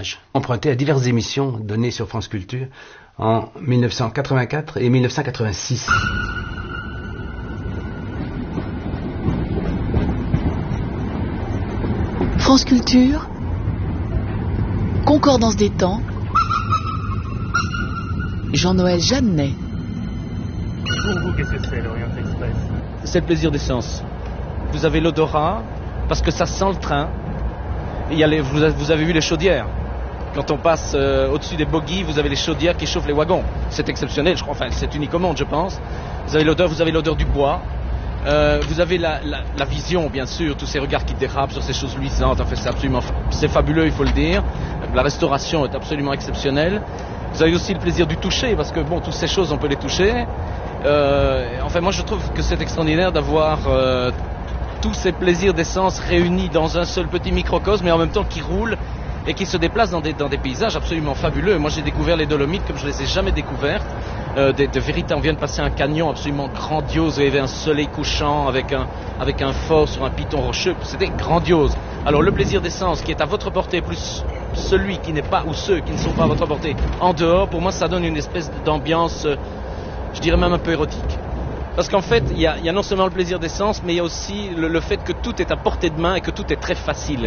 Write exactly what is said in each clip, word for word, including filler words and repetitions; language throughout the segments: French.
images, empruntées à diverses émissions données sur France Culture en mille neuf cent quatre-vingt-quatre et mille neuf cent quatre-vingt-six. France Culture, Concordance des temps, Jean-Noël Jeannet. Pour vous, qu'est-ce que c'est l'Orient Express? C'est le plaisir d'essence. Vous avez l'odorat, parce que ça sent le train. Il y a les, vous, vous avez vu les chaudières. Quand on passe euh, au-dessus des bogies, vous avez les chaudières qui chauffent les wagons. C'est exceptionnel, je crois, enfin c'est unique au monde, je pense. Vous avez l'odeur, vous avez l'odeur du bois. Euh, vous avez la, la, la vision, bien sûr, tous ces regards qui dérapent sur ces choses luisantes. Enfin, c'est absolument, c'est fabuleux, il faut le dire. La restauration est absolument exceptionnelle. Vous avez aussi le plaisir du toucher, parce que bon, toutes ces choses, on peut les toucher. Euh, enfin, moi, je trouve que c'est extraordinaire d'avoir euh, tous ces plaisirs d'essence réunis dans un seul petit microcosme, mais en même temps qui roulent et qui se déplacent dans des, dans des paysages absolument fabuleux. Moi, j'ai découvert les Dolomites comme je les ai jamais découvertes. Euh, de, de vérité, on vient de passer un canyon absolument grandiose. Il y avait un soleil couchant avec un, avec un fort sur un piton rocheux. C'était grandiose. Alors, le plaisir d'essence qui est à votre portée, plus celui qui n'est pas, ou ceux qui ne sont pas à votre portée en dehors, pour moi, ça donne une espèce d'ambiance, euh, je dirais même un peu érotique. Parce qu'en fait, il y a, il y a non seulement le plaisir d'essence, mais il y a aussi le, le fait que tout est à portée de main et que tout est très facile.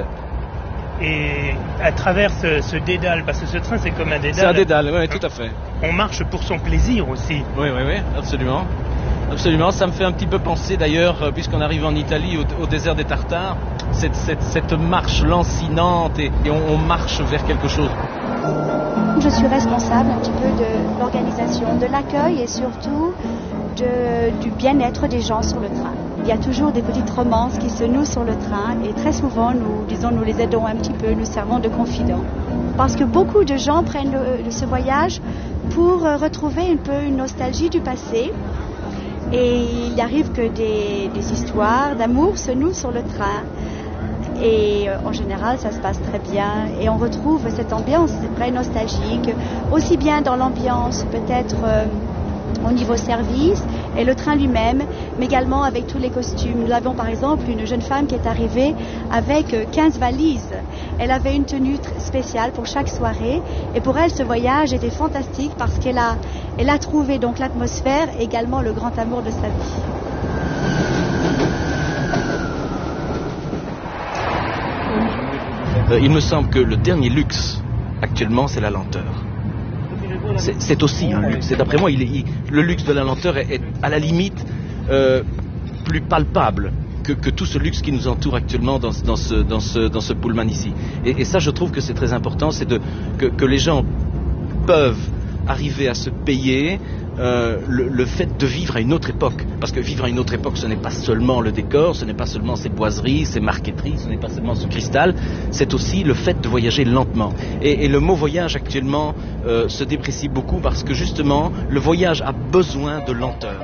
Et à travers ce, ce dédale, parce que ce train c'est comme un dédale. C'est un dédale, oui, tout à fait. On marche pour son plaisir aussi. Oui, oui, oui, absolument. Absolument, ça me fait un petit peu penser d'ailleurs, puisqu'on arrive en Italie, au, au désert des Tartares, cette, cette, cette marche lancinante et, et on, on marche vers quelque chose. Je suis responsable un petit peu de l'organisation, de l'accueil et surtout de, du bien-être des gens sur le train. Il y a toujours des petites romances qui se nouent sur le train et très souvent, nous, disons, nous les aidons un petit peu, nous servons de confidents. Parce que beaucoup de gens prennent le, ce voyage pour retrouver un peu une nostalgie du passé. Et il arrive que des, des histoires d'amour se nouent sur le train. Et euh, en général, ça se passe très bien. Et on retrouve cette ambiance très nostalgique, aussi bien dans l'ambiance peut-être euh, au niveau service et le train lui-même, mais également avec tous les costumes. Nous avons par exemple une jeune femme qui est arrivée avec quinze valises. Elle avait une tenue très spéciale pour chaque soirée et pour elle ce voyage était fantastique parce qu'elle a, elle a trouvé donc l'atmosphère et également le grand amour de sa vie. Euh, il me semble que le dernier luxe actuellement c'est la lenteur. C'est, c'est aussi un luxe. Et d'après moi, il est, il, le luxe de la lenteur est, est à la limite euh, plus palpable que, que tout ce luxe qui nous entoure actuellement dans, dans, ce, dans, ce, dans ce Pullman ici. Et, et ça, je trouve que c'est très important, c'est de, que, que les gens peuvent arriver à se payer euh, le, le fait de vivre à une autre époque. Parce que vivre à une autre époque, ce n'est pas seulement le décor, ce n'est pas seulement ces boiseries, ces marqueteries, ce n'est pas seulement ce cristal, c'est aussi le fait de voyager lentement. Et, et le mot voyage actuellement euh, se déprécie beaucoup parce que justement, le voyage a besoin de lenteur.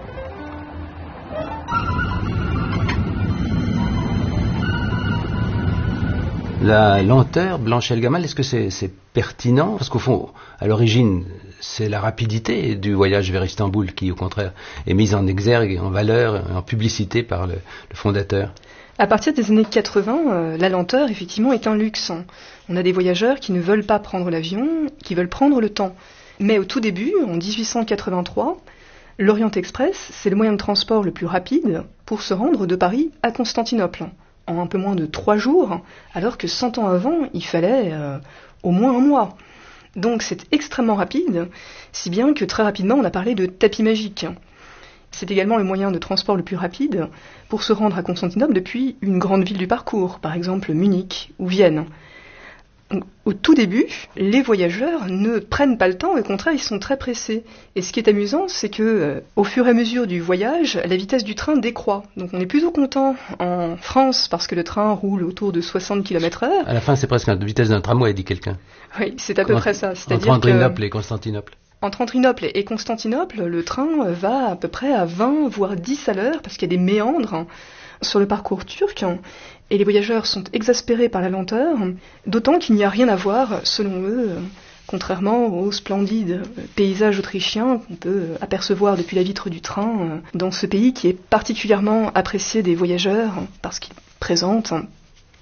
La lenteur, Blanche Elgamal, est-ce que c'est, c'est pertinent? Parce qu'au fond, à l'origine, c'est la rapidité du voyage vers Istanbul qui, au contraire, est mise en exergue, et en valeur, en publicité par le, le fondateur. À partir des années quatre-vingts, euh, la lenteur, effectivement, est un luxe. On a des voyageurs qui ne veulent pas prendre l'avion, qui veulent prendre le temps. Mais au tout début, en dix-huit cent quatre-vingt-trois, l'Orient Express, c'est le moyen de transport le plus rapide pour se rendre de Paris à Constantinople, en un peu moins de trois jours, alors que cent ans avant, il fallait euh, au moins un mois. Donc c'est extrêmement rapide, si bien que très rapidement on a parlé de tapis magique. C'est également le moyen de transport le plus rapide pour se rendre à Constantinople depuis une grande ville du parcours, par exemple Munich ou Vienne. Donc, au tout début, les voyageurs ne prennent pas le temps, au contraire, ils sont très pressés. Et ce qui est amusant, c'est que, euh, au fur et à mesure du voyage, la vitesse du train décroît. Donc on est plutôt content en France parce que le train roule autour de soixante kilomètres heure. À la fin, c'est presque la vitesse d'un tramway, dit quelqu'un. Oui, c'est à peu en, près ça. C'est-à-dire entre Adrianople que, et Constantinople. Entre Adrianople et Constantinople, le train va à peu près à vingt, voire dix à l'heure, parce qu'il y a des méandres sur le parcours turc. Et les voyageurs sont exaspérés par la lenteur, d'autant qu'il n'y a rien à voir, selon eux, contrairement aux splendides paysages autrichiens qu'on peut apercevoir depuis la vitre du train, dans ce pays qui est particulièrement apprécié des voyageurs, parce qu'il présente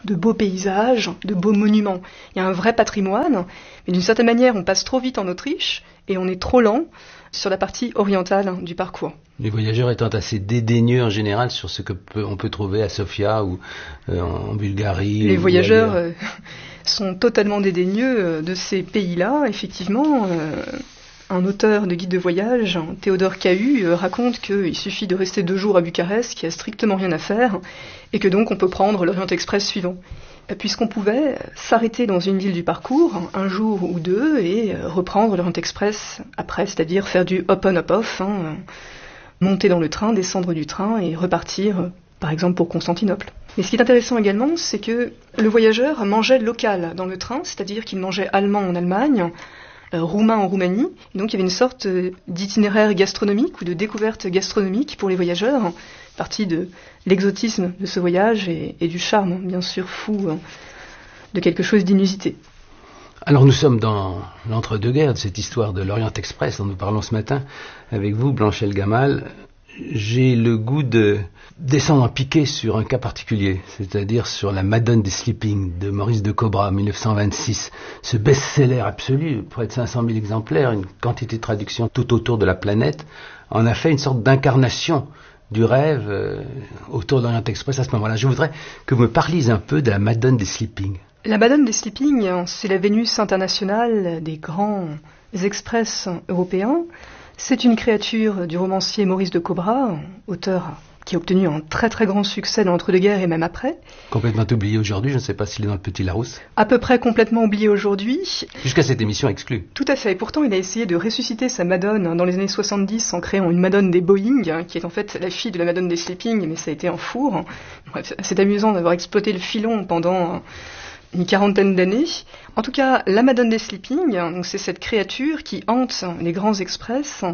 de beaux paysages, de beaux monuments. Il y a un vrai patrimoine, mais d'une certaine manière, on passe trop vite en Autriche et on est trop lent sur la partie orientale du parcours. Les voyageurs étant assez dédaigneux en général sur ce que peut, on peut trouver à Sofia ou euh, en Bulgarie. Les voyageurs euh, sont totalement dédaigneux euh, de ces pays-là. Effectivement, euh, un auteur de guide de voyage, Théodore Cahu, euh, raconte qu'il suffit de rester deux jours à Bucarest, qu'il n'y a strictement rien à faire, et que donc on peut prendre l'Orient Express suivant. Puisqu'on pouvait s'arrêter dans une ville du parcours un jour ou deux et reprendre l'Orient Express après, c'est-à-dire faire du hop-on hop-off, hein, monter dans le train, descendre du train et repartir, par exemple pour Constantinople. Mais ce qui est intéressant également, c'est que le voyageur mangeait local dans le train, c'est-à-dire qu'il mangeait allemand en Allemagne, euh, roumain en Roumanie, et donc il y avait une sorte d'itinéraire gastronomique ou de découverte gastronomique pour les voyageurs, partie de l'exotisme de ce voyage et, et du charme, bien sûr, fou hein, de quelque chose d'inusité. Alors nous sommes dans l'entre-deux-guerres de cette histoire de l'Orient Express dont nous parlons ce matin avec vous, Blanche El-Gamal. J'ai le goût de descendre en piqué sur un cas particulier, c'est-à-dire sur la Madone des Sleeping de Maurice de Cobra, mille neuf cent vingt-six. Ce best-seller absolu, près de cinq cent mille exemplaires, une quantité de traductions tout autour de la planète, en a fait une sorte d'incarnation du rêve euh, autour de l'Orient Express à ce moment-là. Je voudrais que vous me parliez un peu de la Madone des Sleeping. La Madone des Sleeping, c'est la Vénus internationale des grands express européens. C'est une créature du romancier Maurice de Cobra, auteur qui a obtenu un très très grand succès dans l'entre-deux-guerres et même après. Complètement oublié aujourd'hui, je ne sais pas s'il est dans le Petit Larousse. À peu près complètement oublié aujourd'hui. Jusqu'à cette émission exclue. Tout à fait, et pourtant il a essayé de ressusciter sa Madone dans les années soixante-dix en créant une Madone des Boeing, qui est en fait la fille de la Madone des Sleeping, mais ça a été un four. Bref, c'est amusant d'avoir exploité le filon pendant une quarantaine d'années. En tout cas, la Madone des Sleeping, donc c'est cette créature qui hante les grands express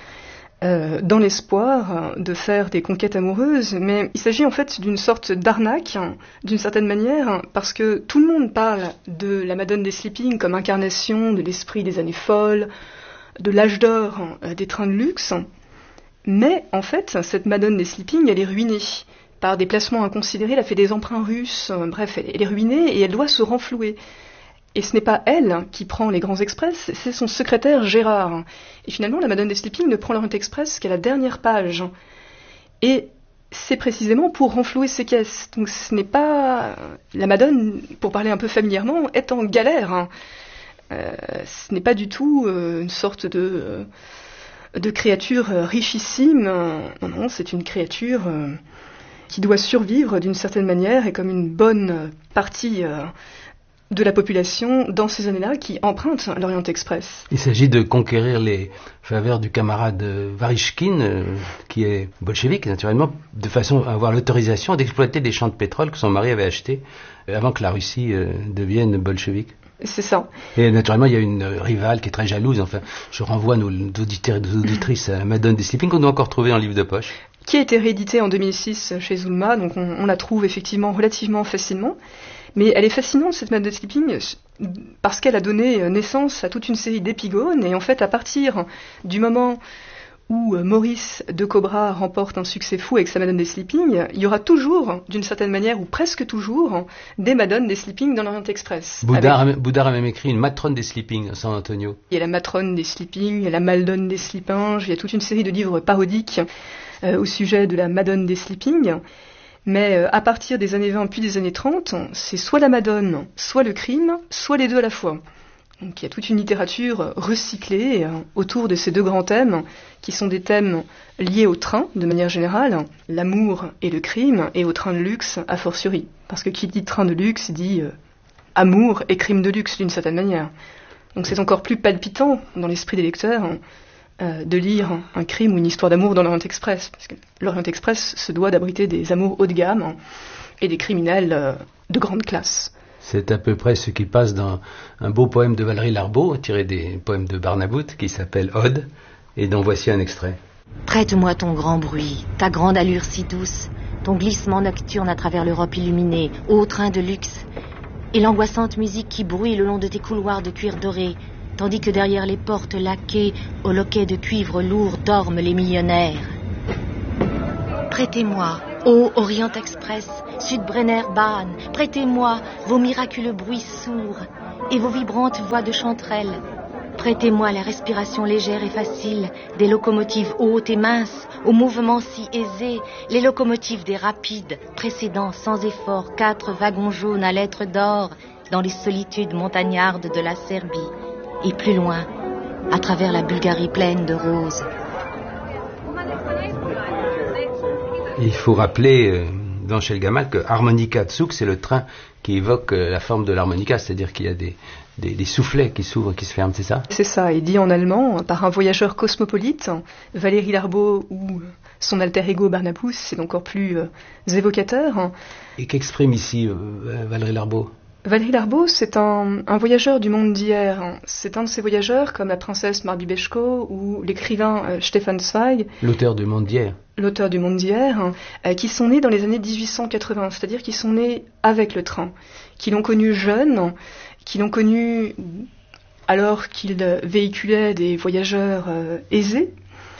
euh, dans l'espoir de faire des conquêtes amoureuses, mais il s'agit en fait d'une sorte d'arnaque, d'une certaine manière, parce que tout le monde parle de la Madone des Sleeping comme incarnation de l'esprit des années folles, de l'âge d'or euh, des trains de luxe, mais en fait, cette Madone des Sleeping, elle est ruinée. Par des placements inconsidérés, elle a fait des emprunts russes, euh, bref, elle, elle est ruinée et elle doit se renflouer. Et ce n'est pas elle qui prend les grands express, c'est son secrétaire Gérard. Et finalement, la Madone des Sleeping ne prend l'Orient Express qu'à la dernière page. Et c'est précisément pour renflouer ses caisses. Donc ce n'est pas... La Madone, pour parler un peu familièrement, est en galère. Euh, ce n'est pas du tout euh, une sorte de... Euh, de créature richissime. Non, non, c'est une créature... Euh, qui doit survivre d'une certaine manière et comme une bonne partie euh, de la population dans ces années-là qui emprunte l'Orient Express. Il s'agit de conquérir les faveurs du camarade Varishkin, euh, qui est bolchevique naturellement, de façon à avoir l'autorisation d'exploiter des champs de pétrole que son mari avait achetés euh, avant que la Russie euh, devienne bolchevique. C'est ça. Et naturellement, il y a une rivale qui est très jalouse. Enfin, je renvoie nos auditeurs et nos auditrices à Madone des Sleeping qu'on doit encore trouver en livre de poche. Qui a été réédité en deux mille six chez Zulma, donc on, on la trouve effectivement relativement facilement. Mais elle est fascinante, cette Madone des Sleeping, parce qu'elle a donné naissance à toute une série d'épigones, et en fait, à partir du moment où Maurice de Cobra remporte un succès fou avec sa Madone des Sleeping, il y aura toujours, d'une certaine manière, ou presque toujours, des Madones des Sleeping dans l'Orient Express. Boudard, avec... a, Boudard a même écrit une matrone des Sleeping à San Antonio. Il y a la matrone des Sleeping, il y a la Maldone des Sleepinges, il y a toute une série de livres parodiques euh, au sujet de la Madone des Sleeping. Mais euh, à partir des années vingt puis des années trente, c'est soit la Madone, soit le crime, soit les deux à la fois. Donc il y a toute une littérature recyclée euh, autour de ces deux grands thèmes, qui sont des thèmes liés au train, de manière générale, l'amour et le crime, et au train de luxe, a fortiori. Parce que qui dit train de luxe dit euh, amour et crime de luxe, d'une certaine manière. Donc c'est encore plus palpitant dans l'esprit des lecteurs euh, de lire un crime ou une histoire d'amour dans l'Orient Express. Parce que l'Orient Express se doit d'abriter des amours haut de gamme hein, et des criminels euh, de grande classe. C'est à peu près ce qui passe dans un beau poème de Valérie Larbaud, tiré des poèmes de Barnabout, qui s'appelle Ode, et dont voici un extrait. Prête-moi ton grand bruit, ta grande allure si douce, ton glissement nocturne à travers l'Europe illuminée, ô train de luxe, et l'angoissante musique qui bruit le long de tes couloirs de cuir doré, tandis que derrière les portes laquées, au loquet de cuivre lourd, dorment les millionnaires. Prêtez-moi, Ô Orient Express, Sud-Brenner Bahn, prêtez-moi vos miraculeux bruits sourds et vos vibrantes voix de chanterelles. Prêtez-moi la respiration légère et facile des locomotives hautes et minces, aux mouvements si aisés, les locomotives des rapides, précédant sans effort quatre wagons jaunes à lettres d'or dans les solitudes montagnardes de la Serbie, et plus loin, à travers la Bulgarie pleine de roses. Il faut rappeler, euh, dans Blanche El Gamal, que Harmonica Zug, c'est le train qui évoque euh, la forme de l'harmonica, c'est-à-dire qu'il y a des, des, des soufflets qui s'ouvrent et qui se ferment, c'est ça? C'est ça, et dit en allemand par un voyageur cosmopolite, Valéry Larbaud ou son alter ego Barnabous, c'est encore plus euh, évocateur. Et qu'exprime ici euh, Valéry Larbaud? Valéry Larbaud, c'est un, un voyageur du monde d'hier. C'est un de ces voyageurs comme la princesse Marby-Beshko ou l'écrivain euh, Stefan Zweig. L'auteur du monde d'hier. L'auteur du monde d'hier, euh, qui sont nés dans les années dix-huit cent quatre-vingts, c'est-à-dire qui sont nés avec le train, qui l'ont connu jeune, qui l'ont connu alors qu'il véhiculait des voyageurs euh, aisés,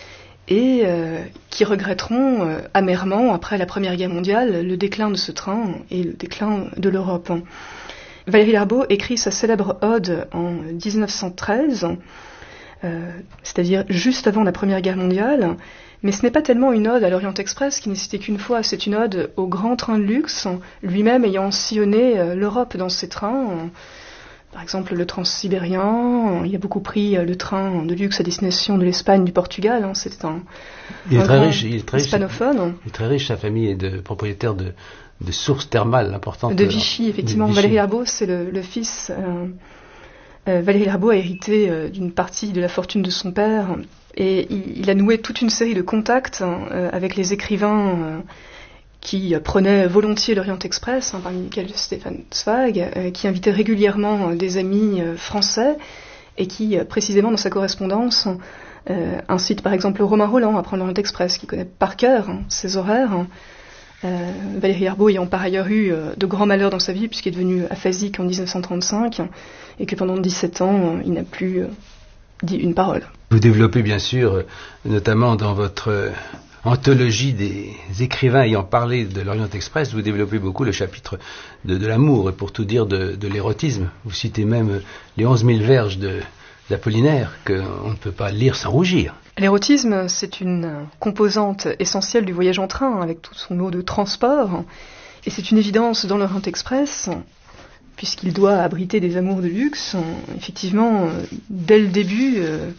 et euh, qui regretteront euh, amèrement, après la Première Guerre mondiale, le déclin de ce train et le déclin de l'Europe. Valéry Larbaud écrit sa célèbre ode en dix-neuf cent treize, euh, c'est-à-dire juste avant la Première Guerre mondiale, mais ce n'est pas tellement une ode à l'Orient Express qui n'existait qu'une fois, c'est une ode au grand train de luxe, lui-même ayant sillonné euh, l'Europe dans ses trains. Euh, par exemple le transsibérien, il a beaucoup pris euh, le train de luxe à destination de l'Espagne, du Portugal, hein, c'était un, il est un très grand riche, il est très hispanophone. Riche, il est très riche, sa famille est de, propriétaire de, de sources thermales importantes. De Vichy, effectivement. De Vichy. Valéry Larbaud, c'est le, le fils... Euh, euh, Valéry Larbaud a hérité euh, d'une partie de la fortune de son père, et il, il a noué toute une série de contacts euh, avec les écrivains euh, qui prenaient volontiers l'Orient Express, hein, parmi lesquels Stefan Zweig, euh, qui invitait régulièrement euh, des amis euh, français, et qui, euh, précisément dans sa correspondance, euh, incite par exemple Romain Rolland à prendre l'Orient Express, qui connaît par cœur hein, ses horaires. Euh, Valéry Larbaud ayant par ailleurs eu euh, de grands malheurs dans sa vie, puisqu'il est devenu aphasique en dix-neuf cent trente-cinq, et que pendant dix-sept ans, euh, il n'a plus euh, dit une parole. Vous développez bien sûr, euh, notamment dans votre euh, anthologie des écrivains ayant parlé de l'Orient Express, vous développez beaucoup le chapitre de, de l'amour, et pour tout dire de, de l'érotisme. Vous citez même euh, les onze mille verges de, d'Apollinaire, qu'on ne peut pas lire sans rougir. L'érotisme, c'est une composante essentielle du voyage en train, avec tout son lot de transport, et c'est une évidence dans l'Orient Express, puisqu'il doit abriter des amours de luxe. Effectivement, dès le début,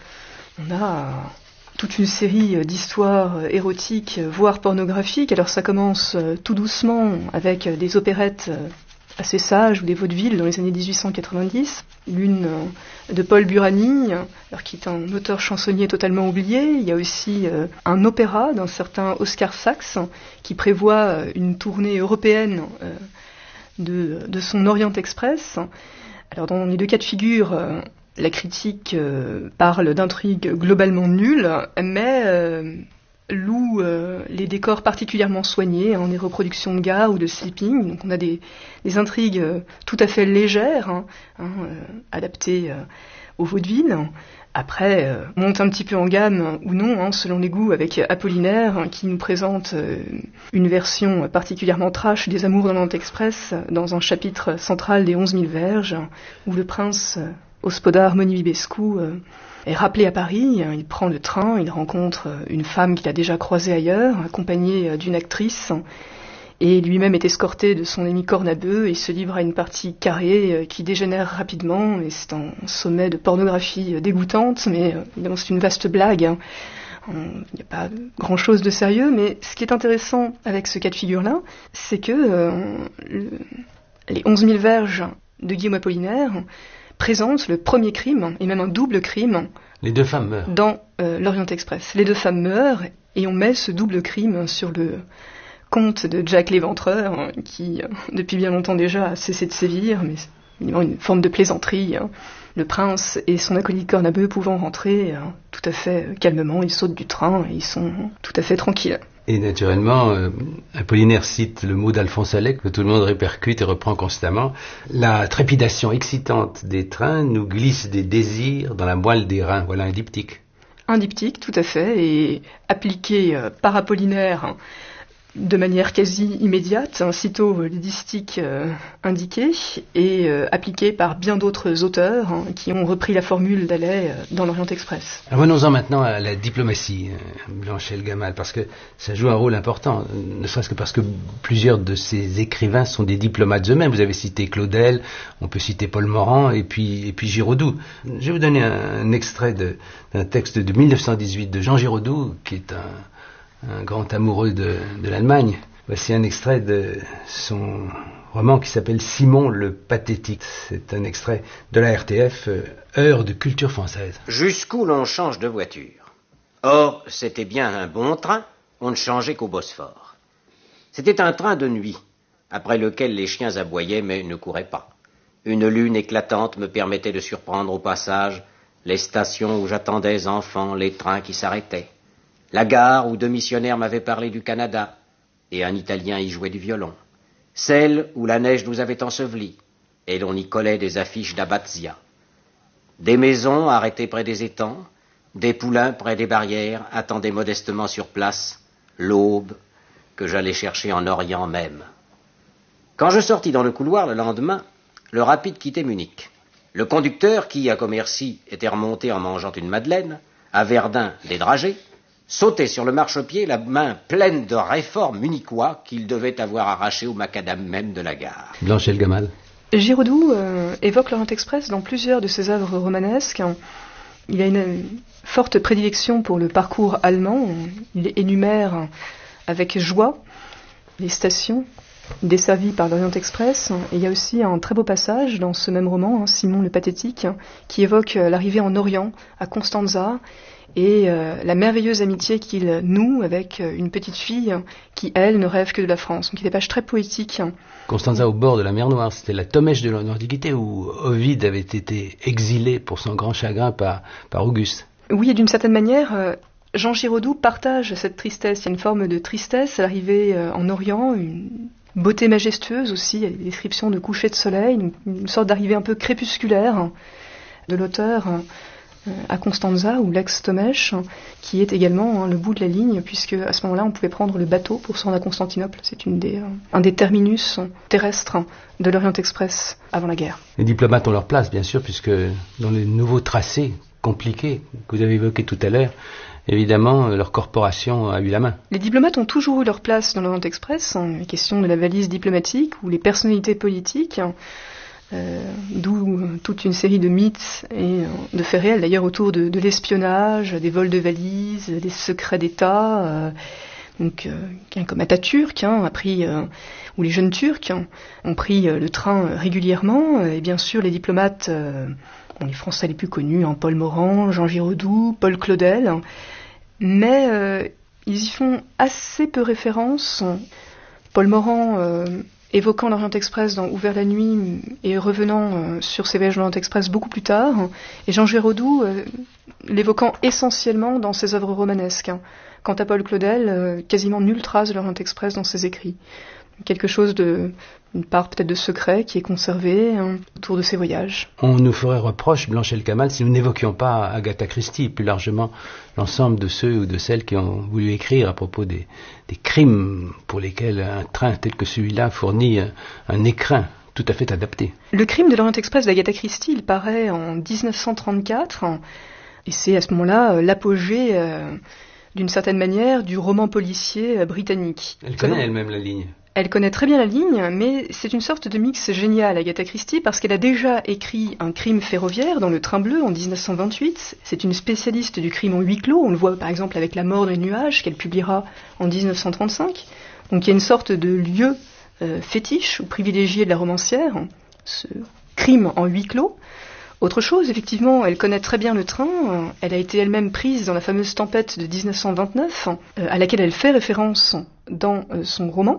on a toute une série d'histoires érotiques, voire pornographiques. Alors ça commence tout doucement avec des opérettes assez sages ou des vaudevilles dans les années dix-huit cent quatre-vingt-dix. L'une de Paul Burani, alors qui est un auteur chansonnier totalement oublié. Il y a aussi euh, un opéra d'un certain Oscar Sachs qui prévoit euh, une tournée européenne euh, de, de son Orient Express. Alors dans les deux cas de figure, euh, la critique euh, parle d'intrigues globalement nulles, mais euh, loue euh, les décors particulièrement soignés, hein, des reproductions de gares ou de sleeping. Donc on a des, des intrigues euh, tout à fait légères, hein, hein, euh, adaptées euh, au vaudeville. Après, euh, monte un petit peu en gamme ou non, hein, selon les goûts, avec Apollinaire, hein, qui nous présente euh, une version particulièrement trash des Amours dans l'Orient Express, dans un chapitre central des onze mille verges, où le prince euh, Hospodar Moniviescu euh, est rappelé à Paris, il prend le train, il rencontre une femme qu'il a déjà croisée ailleurs, accompagnée d'une actrice, et lui-même est escorté de son ami Cornabeu, et se livre à une partie carrée qui dégénère rapidement, et c'est un sommet de pornographie dégoûtante, mais évidemment c'est une vaste blague, hein. Il n'y a pas grand-chose de sérieux, mais ce qui est intéressant avec ce cas de figure-là, c'est que euh, le, les onze mille verges de Guillaume Apollinaire présente le premier crime, et même un double crime. Les deux femmes meurent. Dans euh, l'Orient Express. Les deux femmes meurent, et on met ce double crime sur le compte de Jack l'Éventreur, hein, qui, euh, depuis bien longtemps déjà, a cessé de sévir, mais c'est évidemment une forme de plaisanterie. Hein. Le prince et son acolyte Cornabeu pouvant rentrer hein, tout à fait euh, calmement, ils sautent du train, et ils sont hein, tout à fait tranquilles. Et naturellement, euh, Apollinaire cite le mot d'Alphonse Allais que tout le monde répercute et reprend constamment. La trépidation excitante des trains nous glisse des désirs dans la moelle des reins. Voilà un diptyque. Un diptyque, tout à fait, et appliqué euh, par Apollinaire hein, de manière quasi immédiate, hein, sitôt les distiques euh, indiqués, et euh, appliqué par bien d'autres auteurs hein, qui ont repris la formule d'Halley euh, dans l'Orient Express. Revenons-en maintenant à la diplomatie, Blanchel Gamal, parce que ça joue un rôle important, ne serait-ce que parce que plusieurs de ces écrivains sont des diplomates eux-mêmes. Vous avez cité Claudel, on peut citer Paul Morand et puis, et puis Giraudoux. Je vais vous donner un, un extrait de, d'un texte de mille neuf cent dix-huit de Jean Giraudoux, qui est un un grand amoureux de, de l'Allemagne. Voici un extrait de son roman qui s'appelle Simon le Pathétique. C'est un extrait de la R T F, euh, Heure de culture française. Jusqu'où l'on change de voiture. Or, c'était bien un bon train, on ne changeait qu'au Bosphore. C'était un train de nuit, après lequel les chiens aboyaient mais ne couraient pas. Une lune éclatante me permettait de surprendre au passage les stations où j'attendais enfant les trains qui s'arrêtaient. La gare où deux missionnaires m'avaient parlé du Canada, et un Italien y jouait du violon. Celle où la neige nous avait ensevelis, et l'on y collait des affiches d'Abbazia. Des maisons arrêtées près des étangs, des poulains près des barrières attendaient modestement sur place l'aube que j'allais chercher en Orient même. Quand je sortis dans le couloir le lendemain, le rapide quittait Munich. Le conducteur, qui à Commercy était remonté en mangeant une madeleine, à Verdun des dragées, sautait sur le marchepied, la main pleine de réformes munichois qu'il devait avoir arrachées au macadam même de la gare. Blanchel Gamal. Giraudoux euh, évoque l'Orient Express dans plusieurs de ses œuvres romanesques. Il a une forte prédilection pour le parcours allemand. Il énumère avec joie les stations desservies par l'Orient Express. Et il y a aussi un très beau passage dans ce même roman, hein, Simon le Pathétique, qui évoque l'arrivée en Orient, à Constanza, et euh, la merveilleuse amitié qu'il noue avec une petite fille qui, elle, ne rêve que de la France. Donc il y a des pages très poétiques. Constanza au bord de la mer Noire, c'était la Tomèche de l'Antiquité où Ovide avait été exilé pour son grand chagrin par, par Auguste. Oui, et d'une certaine manière, euh, Jean Giraudoux partage cette tristesse. Il y a une forme de tristesse à l'arrivée euh, en Orient, une beauté majestueuse aussi, il y a des descriptions de coucher de soleil, une, une sorte d'arrivée un peu crépusculaire hein, de l'auteur hein, à Constanza, ou l'ex-Tomèche, qui est également hein, le bout de la ligne, puisque à ce moment-là, on pouvait prendre le bateau pour se rendre à Constantinople. C'est une des, euh, un des terminus terrestres de l'Orient Express avant la guerre. Les diplomates ont leur place, bien sûr, puisque dans les nouveaux tracés compliqués que vous avez évoqués tout à l'heure, évidemment, leur corporation a eu la main. Les diplomates ont toujours eu leur place dans l'Orient Express, hein, la question de la valise diplomatique, ou les personnalités politiques, hein, Euh, d'où toute une série de mythes et euh, de faits réels d'ailleurs autour de, de l'espionnage, des vols de valises, des secrets d'État. Euh, donc, euh, comme Atatürk hein, a pris, euh, ou les jeunes Turcs hein, ont pris euh, le train régulièrement. Euh, et bien sûr, les diplomates, euh, bon, les Français les plus connus, hein, Paul Morand, Jean Giraudoux, Paul Claudel, hein, mais euh, ils y font assez peu référence. Paul Morand euh, évoquant l'Orient Express dans Ouvert la nuit et revenant euh, sur ses voyages de l'Orient Express beaucoup plus tard, et Jean Giraudoux euh, l'évoquant essentiellement dans ses œuvres romanesques. Quant à Paul Claudel, euh, quasiment nulle trace de l'Orient Express dans ses écrits. Quelque chose de, une part peut-être de secret qui est conservée hein, autour de ses voyages. On nous ferait reproche, Blanchel Gamal, si nous n'évoquions pas Agatha Christie, plus largement l'ensemble de ceux ou de celles qui ont voulu écrire à propos des, des crimes pour lesquels un train tel que celui-là fournit un, un écrin tout à fait adapté. Le crime de l'Orient Express d'Agatha Christie, il paraît en dix-neuf cent trente-quatre, et c'est à ce moment-là l'apogée, euh, d'une certaine manière, du roman policier euh, britannique. Elle connaît Alors, elle-même la ligne. Elle connaît très bien la ligne, mais c'est une sorte de mix génial, Agatha Christie, parce qu'elle a déjà écrit un crime ferroviaire dans Le Train Bleu en dix-neuf cent vingt-huit. C'est une spécialiste du crime en huis clos. On le voit par exemple avec La Mort dans les nuages, qu'elle publiera en dix-neuf cent trente-cinq. Donc il y a une sorte de lieu euh, fétiche ou privilégié de la romancière, hein, ce crime en huis clos. Autre chose, effectivement, elle connaît très bien le train. Elle a été elle-même prise dans la fameuse tempête de dix-neuf cent vingt-neuf, euh, à laquelle elle fait référence dans euh, son roman.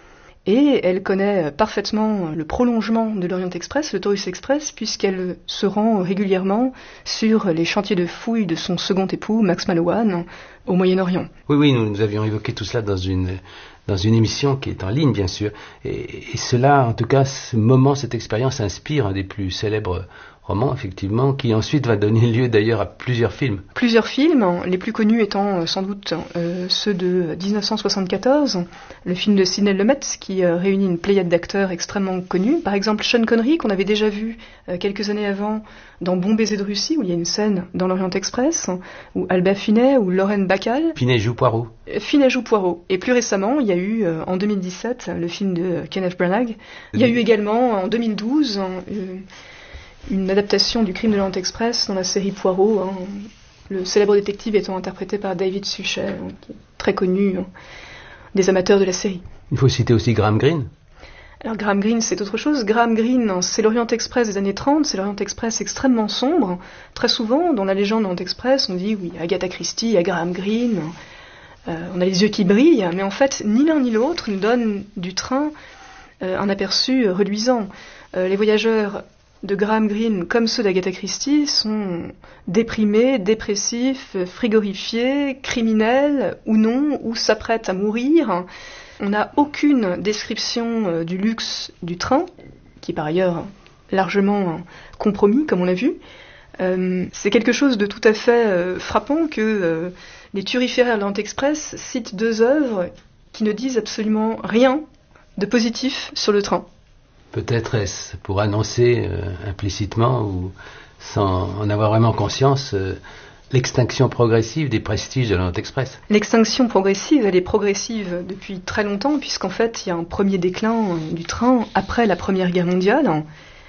Et elle connaît parfaitement le prolongement de l'Orient Express, le Taurus Express, puisqu'elle se rend régulièrement sur les chantiers de fouilles de son second époux, Max Mallowan, au Moyen-Orient. Oui, oui, nous, nous avions évoqué tout cela dans une, dans une émission qui est en ligne, bien sûr. Et, et cela, en tout cas, ce moment, cette expérience inspire un des plus célèbres roman, effectivement, qui ensuite va donner lieu d'ailleurs à plusieurs films. Plusieurs films, les plus connus étant euh, sans doute euh, ceux de dix-neuf cent soixante-quatorze, le film de Sidney Lumet qui euh, réunit une pléiade d'acteurs extrêmement connus. Par exemple, Sean Connery, qu'on avait déjà vu euh, quelques années avant dans Bon baiser de Russie, où il y a une scène dans l'Orient Express, ou Albert Finney, ou Lorraine Bacall. Finney joue Poirot. Euh, Finney joue Poirot. Et plus récemment, il y a eu, euh, en deux mille dix-sept, le film de Kenneth Branagh. Il y a eu également, en deux mille douze, euh, une adaptation du Crime de l'Orient Express dans la série Poirot, hein, le célèbre détective étant interprété par David Suchet, hein, qui est très connu hein, des amateurs de la série. Il faut citer aussi Graham Greene. Alors Graham Greene, c'est autre chose. Graham Greene, c'est l'Orient Express des années trente, c'est l'Orient Express extrêmement sombre. Très souvent, dans la légende de l'Orient Express, on dit, oui, Agatha Christie, il y a Graham Greene, euh, on a les yeux qui brillent, mais en fait, ni l'un ni l'autre nous donne du train euh, un aperçu euh, reluisant. Euh, les voyageurs de Graham Greene, comme ceux d'Agatha Christie, sont déprimés, dépressifs, frigorifiés, criminels ou non, ou s'apprêtent à mourir. On n'a aucune description euh, du luxe du train, qui est par ailleurs largement euh, compromis, comme on l'a vu. Euh, c'est quelque chose de tout à fait euh, frappant que euh, les turiféraires de l'Orient Express citent deux œuvres qui ne disent absolument rien de positif sur le train. Peut-être est-ce pour annoncer euh, implicitement ou sans en avoir vraiment conscience euh, l'extinction progressive des prestiges de l'Orient Express. L'extinction progressive, elle est progressive depuis très longtemps, puisqu'en fait, il y a un premier déclin du train après la Première Guerre mondiale.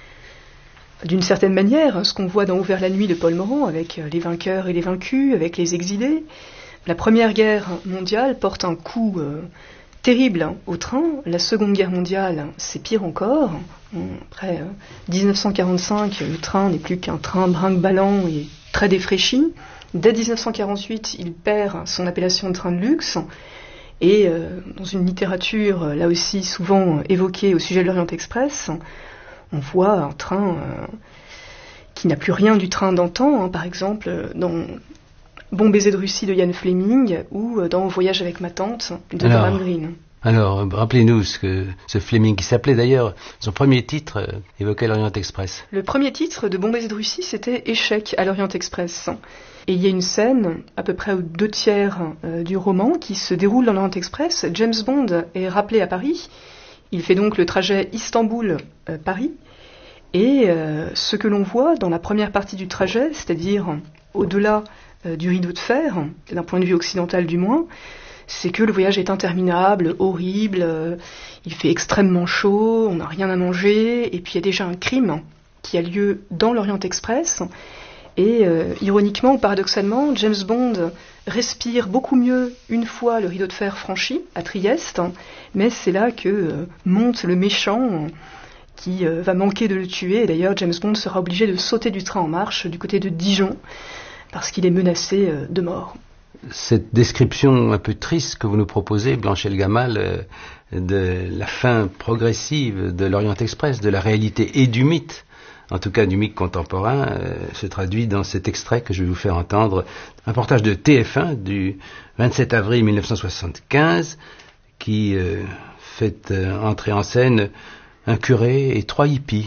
D'une certaine manière, ce qu'on voit dans Ouvert la nuit de Paul Morand, avec les vainqueurs et les vaincus, avec les exilés. La Première Guerre mondiale porte un coup euh, terrible au train. La Seconde Guerre mondiale, c'est pire encore. Après euh, dix-neuf cent quarante-cinq, le train n'est plus qu'un train brinque-ballant et très défraîchi. Dès dix-neuf cent quarante-huit, il perd son appellation de train de luxe. Et euh, dans une littérature, là aussi souvent évoquée au sujet de l'Orient Express, on voit un train euh, qui n'a plus rien du train d'antan, hein, par exemple dans Bon baiser de Russie de Ian Fleming ou dans Voyage avec ma tante de alors, Graham Greene. Alors, rappelez-nous ce que ce Fleming, qui s'appelait d'ailleurs, son premier titre euh, évoquait l'Orient Express. Le premier titre de Bon baiser de Russie, c'était Échec à l'Orient Express. Et il y a une scène, à peu près aux deux tiers euh, du roman, qui se déroule dans l'Orient Express. James Bond est rappelé à Paris. Il fait donc le trajet Istanbul-Paris. Et euh, ce que l'on voit dans la première partie du trajet, c'est-à-dire au-delà euh, du rideau de fer, d'un point de vue occidental du moins, c'est que le voyage est interminable, horrible, euh, il fait extrêmement chaud, on n'a rien à manger, et puis il y a déjà un crime qui a lieu dans l'Orient Express. Et euh, ironiquement ou paradoxalement, James Bond respire beaucoup mieux une fois le rideau de fer franchi, à Trieste, mais c'est là que euh, monte le méchant qui euh, va manquer de le tuer. Et d'ailleurs, James Bond sera obligé de sauter du train en marche du côté de Dijon, parce qu'il est menacé euh, de mort. Cette description un peu triste que vous nous proposez, Blanche Elgamal, euh, de la fin progressive de l'Orient Express, de la réalité et du mythe, en tout cas du mythe contemporain, euh, se traduit dans cet extrait que je vais vous faire entendre, un reportage de T F un du vingt-sept avril mille neuf cent soixante-quinze, qui euh, fait euh, entrer en scène un curé et trois hippies.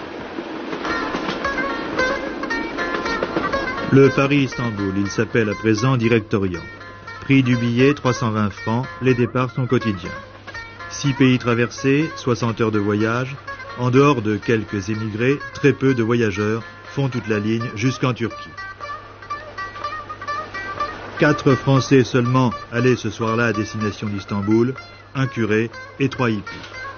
Le Paris-Istanbul, il s'appelle à présent Directoriant. Prix du billet trois cent vingt francs, les départs sont quotidiens. Six pays traversés, soixante heures de voyage. En dehors de quelques émigrés, très peu de voyageurs font toute la ligne jusqu'en Turquie. Quatre Français seulement allaient ce soir-là à destination d'Istanbul, un curé et trois hippies.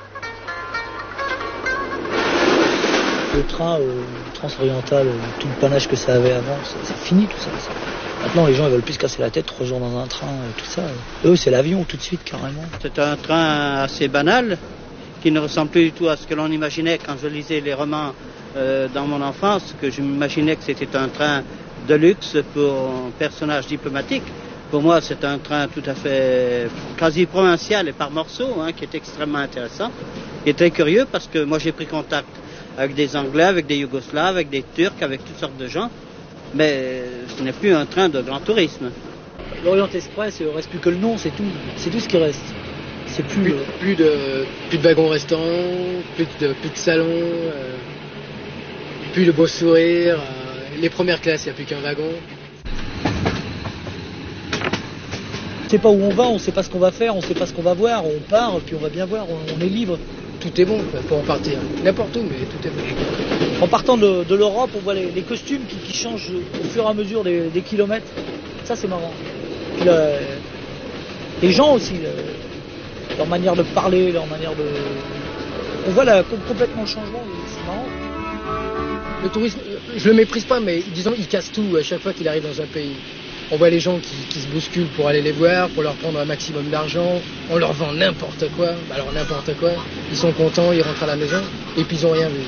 Le train euh, transoriental, euh, tout le panache que ça avait avant, c'est, c'est fini tout ça, ça. Maintenant les gens ils veulent plus se casser la tête, trois jours dans un train, euh, tout ça. Eux c'est l'avion tout de suite carrément. C'est un train assez banal, qui ne ressemble plus du tout à ce que l'on imaginait quand je lisais les romans euh, dans mon enfance, que je m'imaginais que c'était un train de luxe pour un personnage diplomatique. Pour moi c'est un train tout à fait quasi provincial et par morceaux, hein, qui est extrêmement intéressant. Il est très curieux parce que moi j'ai pris contact avec des Anglais, avec des Yougoslaves, avec des Turcs, avec toutes sortes de gens. Mais ce n'est plus un train de grand tourisme. L'Orient Express, il ne reste plus que le nom, c'est tout. C'est tout ce qui reste. C'est plus, plus, euh... plus, de, plus de wagons restants, plus de, plus de salons. Euh... Puis le beau sourire, euh, les premières classes, il n'y a plus qu'un wagon. On ne sait pas où on va, on ne sait pas ce qu'on va faire, on ne sait pas ce qu'on va voir, on part, puis on va bien voir, on, on est libre. Tout est bon quoi, pour en partir. N'importe où, mais tout est bon. En partant de, de l'Europe, on voit les, les costumes qui, qui changent au fur et à mesure des, des kilomètres. Ça, c'est marrant. Puis, le, les gens aussi, le, leur manière de parler, leur manière de... On voit là, complètement le changement, c'est marrant. Le tourisme, je le méprise pas, mais disons, il casse tout à chaque fois qu'il arrive dans un pays. On voit les gens qui, qui se bousculent pour aller les voir, pour leur prendre un maximum d'argent. On leur vend n'importe quoi. Alors n'importe quoi. Ils sont contents, ils rentrent à la maison, et puis ils n'ont rien vu.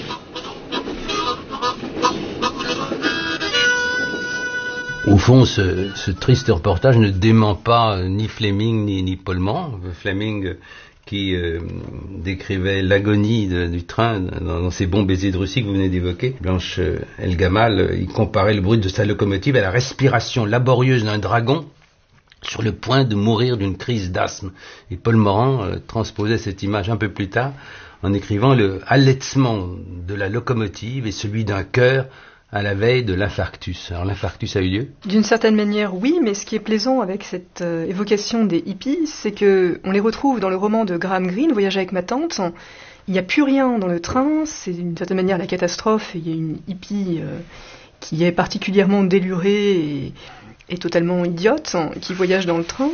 Au fond, ce, ce triste reportage ne dément pas ni Fleming ni, ni Paul Morand. Fleming qui euh, décrivait l'agonie de, du train dans, dans ces bons baisers de Russie que vous venez d'évoquer. Blanche El Gamal, il comparait le bruit de sa locomotive à la respiration laborieuse d'un dragon sur le point de mourir d'une crise d'asthme. Et Paul Morand euh, transposait cette image un peu plus tard en écrivant le halètement de la locomotive et celui d'un cœur à la veille de l'infarctus. Alors l'infarctus a eu lieu ? D'une certaine manière, oui, mais ce qui est plaisant avec cette euh, évocation des hippies, c'est que on les retrouve dans le roman de Graham Greene, Voyage avec ma tante. Il n'y a plus rien dans le train, c'est d'une certaine manière la catastrophe, et il y a une hippie euh, qui est particulièrement délurée et, et totalement idiote, hein, qui voyage dans le train,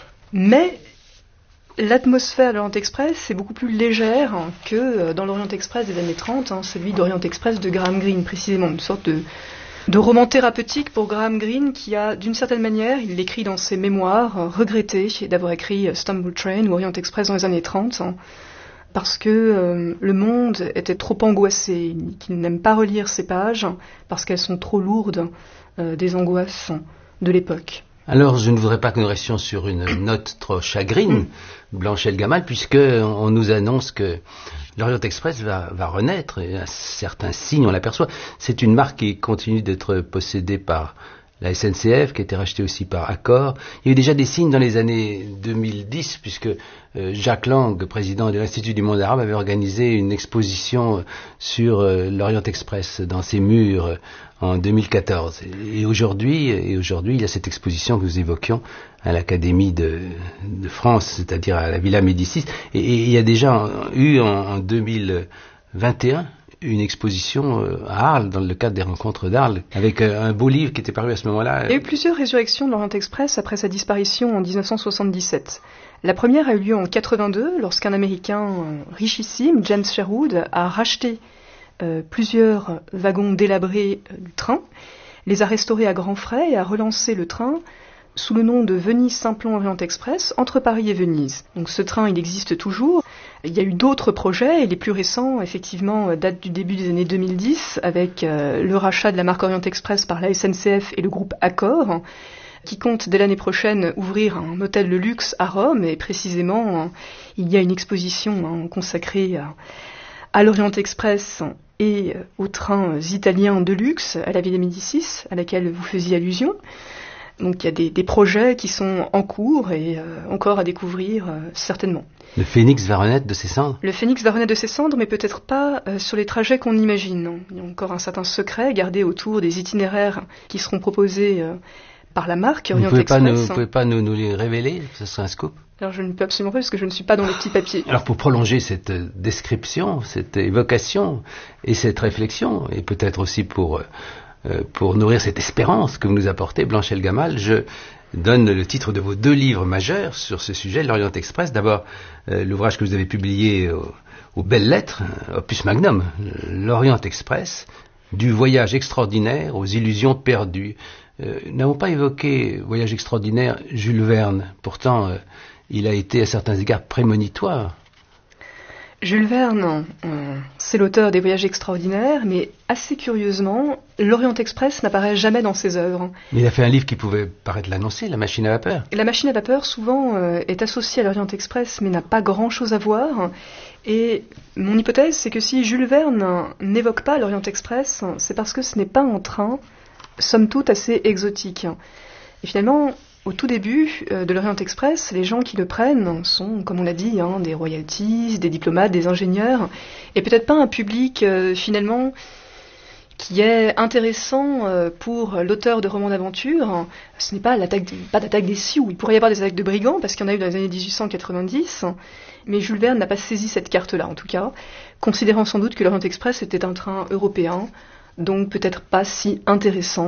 mais l'atmosphère de l'Orient Express est beaucoup plus légère que dans l'Orient Express des années trente, hein, celui d'Orient Express de Graham Greene, précisément, une sorte de, de roman thérapeutique pour Graham Greene qui a, d'une certaine manière, il l'écrit dans ses mémoires, regretté d'avoir écrit Stumble Train ou Orient Express dans les années trente, hein, parce que euh, le monde était trop angoissé, qu'il n'aime pas relire ces pages, parce qu'elles sont trop lourdes euh, des angoisses de l'époque. Alors, je ne voudrais pas que nous restions sur une note trop chagrine, Blanche El Gamal, puisque on nous annonce que l'Orient Express va, va renaître, et à certains signes, on l'aperçoit. C'est une marque qui continue d'être possédée par la S N C F, qui a été rachetée aussi par Accor. Il y a eu déjà des signes dans les années deux mille dix, puisque euh, Jacques Lang, président de l'Institut du monde arabe, avait organisé une exposition sur euh, l'Orient Express dans ses murs euh, en deux mille quatorze. Et aujourd'hui, et aujourd'hui, il y a cette exposition que nous évoquions à l'Académie de, de France, c'est-à-dire à la Villa Médicis. Et, et il y a déjà eu en, en deux mille vingt et un une exposition à Arles, dans le cadre des rencontres d'Arles, avec un beau livre qui était paru à ce moment-là. Il y a eu plusieurs résurrections de l'Orient Express après sa disparition en dix-neuf cent soixante-dix-sept. La première a eu lieu en quatre-vingt-deux, lorsqu'un Américain richissime, James Sherwood, a racheté euh, plusieurs wagons délabrés euh, du train, les a restaurés à grands frais et a relancé le train sous le nom de Venise-Simplon Orient Express, entre Paris et Venise. Donc ce train, il existe toujours. Il y a eu d'autres projets, et les plus récents, effectivement, datent du début des années deux mille dix, avec euh, le rachat de la marque Orient Express par la S N C F et le groupe Accor, qui compte dès l'année prochaine ouvrir un hôtel de luxe à Rome, et précisément, hein, il y a une exposition hein, consacrée à, à l'Orient Express et aux trains italiens de luxe à la Villa Médicis, à laquelle vous faisiez allusion. Donc il y a des, des projets qui sont en cours et euh, encore à découvrir euh, certainement. Le phénix va renaître de ses cendres ? Le phénix va renaître de ses cendres, mais peut-être pas euh, sur les trajets qu'on imagine. Non. Il y a encore un certain secret gardé autour des itinéraires qui seront proposés euh, par la marque Orient Express. Vous ne pouvez pas nous, nous les révéler ? Ce serait un scoop ? Alors je ne peux absolument pas parce que je ne suis pas dans les petits papiers. Alors pour prolonger cette description, cette évocation et cette réflexion, et peut-être aussi pour... Euh, Euh, pour nourrir cette espérance que vous nous apportez, Blanche El Gamal, je donne le titre de vos deux livres majeurs sur ce sujet, l'Orient Express. D'abord, euh, l'ouvrage que vous avez publié au, aux Belles Lettres, opus magnum, l'Orient Express, du voyage extraordinaire aux illusions perdues. Euh, nous n'avons pas évoqué voyage extraordinaire Jules Verne, pourtant euh, il a été à certains égards prémonitoire. Jules Verne, euh, c'est l'auteur des Voyages extraordinaires, mais assez curieusement, l'Orient Express n'apparaît jamais dans ses œuvres. Mais il a fait un livre qui pouvait paraître l'annoncer, La machine à vapeur. La machine à vapeur, souvent, euh, est associée à l'Orient Express, mais n'a pas grand-chose à voir. Et mon hypothèse, c'est que si Jules Verne n'évoque pas l'Orient Express, c'est parce que ce n'est pas un train, somme toute, assez exotique. Et finalement... Au tout début euh, de l'Orient Express, les gens qui le prennent sont, comme on l'a dit, hein, des royalties, des diplomates, des ingénieurs, et peut-être pas un public euh, finalement qui est intéressant pour l'auteur de romans d'aventure, ce n'est pas l'attaque, pas d'attaque des Sioux. Il pourrait y avoir des attaques de brigands, parce qu'il y en a eu dans les années dix-huit cent quatre-vingt-dix, mais Jules Verne n'a pas saisi cette carte-là, en tout cas, considérant sans doute que l'Orient Express était un train européen, donc peut-être pas si intéressant